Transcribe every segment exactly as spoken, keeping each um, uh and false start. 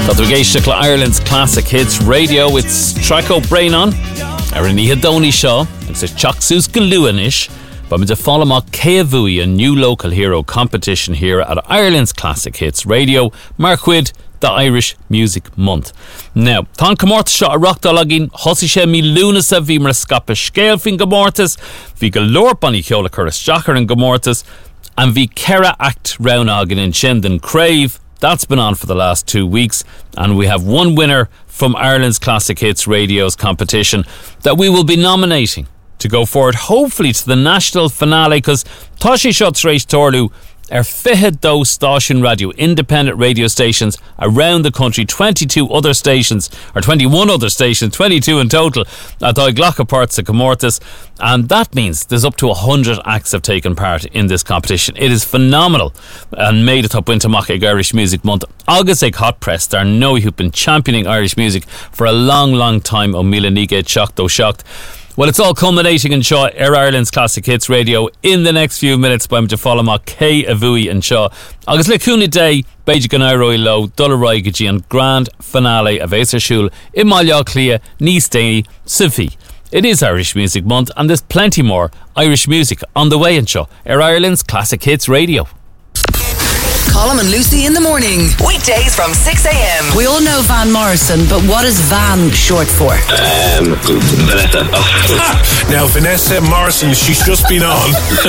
That we géiste Ireland's classic hits radio with Traco Brainon, Arani Hadoni Shaw, it's a Chaksus Galuanish, but with the Follow Keavui, a new local hero competition here at Ireland's classic hits radio, Marquid, the Irish Music Month. Now, Thon Comorta shot a rock dolagin, Hosishe mi Lunasa, vi Mraskapa Scale fin Gomortas, vi Galore Bonnie Kyola Curtis Jacker and Gomortas, and vi Kera Act Rownagin in Shendon Crave. That's been on for the last two weeks, and we have one winner from Ireland's Classic Hits Radio's competition that we will be nominating to go forward, hopefully, to the national finale, because Tashi Shots Race Torlu are fihed those station radio, independent radio stations around the country, twenty-two other stations, or twenty-one other stations, twenty-two in total, at Oiglacha parts of Comortas, and that means there's up to one hundred acts have taken part in this competition. It is phenomenal, and made it up into Machig Irish Music Month. Agus ag hot press, there know who've been championing Irish music for a long, long time, O Mila Nigate shocked, though shocked. Well, it's all culminating in Shaw, Air Ireland's Classic Hits Radio in the next few minutes by to follow ma K Avui and Shaw. Agus le cúna day, Beige Ganairoi Low, Dullaroi Gaji and grand finale of Acer Shul, Imalya Clia, Nistay, Sifi. It is Irish Music Month, and there's plenty more Irish music on the way in Shaw, Air Ireland's Classic Hits Radio. Colm and Lucy in the morning. Weekdays from six a.m. We all know Van Morrison, but what is Van short for? Um, Vanessa. Oh. Now, Vanessa Morrison, she's just been on.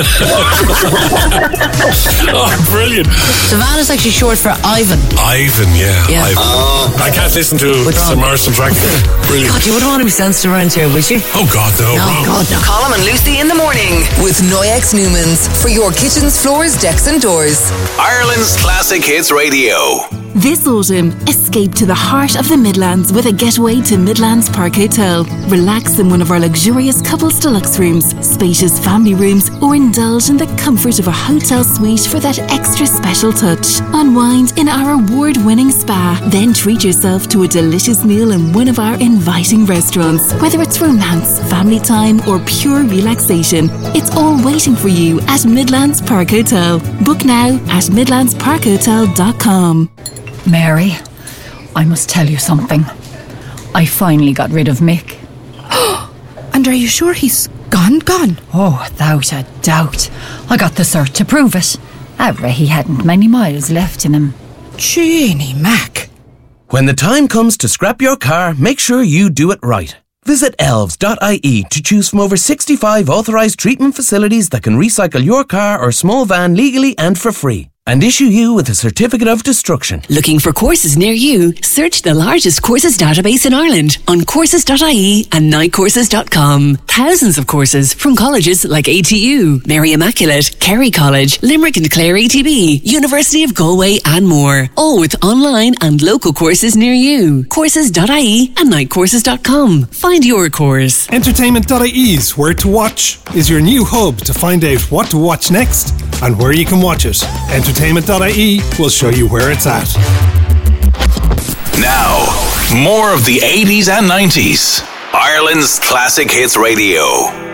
Oh, brilliant. So Van is actually short for Ivan. Ivan, yeah. yeah. Ivan. Oh. I can't listen to some Morrison track. Brilliant. God, you wouldn't want to be sensitive around here, would you? Oh, God, no. No, wrong. God, no. Colm and Lucy in the morning with Noyex Newmans for your kitchens, floors, decks and doors. Ireland's Classic Hits Radio. This autumn, escape to the heart of the Midlands with a getaway to Midlands Park Hotel. Relax in one of our luxurious couples deluxe rooms, spacious family rooms, or indulge in the comfort of a hotel suite for that extra special touch. Unwind in our award-winning spa. Then treat yourself to a delicious meal in one of our inviting restaurants. Whether it's romance, family time, or pure relaxation, it's all waiting for you at Midlands Park Hotel. Book now at midlands park hotel dot com. Mary, I must tell you something. I finally got rid of Mick. And are you sure he's gone, gone? Oh, without a doubt. I got the cert to prove it. Outright, he hadn't many miles left in him. Jeannie Mac. When the time comes to scrap your car, make sure you do it right. Visit elves dot I E to choose from over sixty-five authorised treatment facilities that can recycle your car or small van legally and for free, and issue you with a certificate of destruction. Looking for courses near you? Search the largest courses database in Ireland on courses dot I E and night courses dot com. Thousands of courses from colleges like A T U, Mary Immaculate, Kerry College, Limerick and Clare A T B, University of Galway and more. All with online and local courses near you. courses dot I E and night courses dot com. Find your course. Entertainment dot I E's Where to Watch is your new hub to find out what to watch next and where you can watch it. Entertainment dot I E will show you where it's at. Now, more of the eighties and nineties. Ireland's Classic Hits Radio.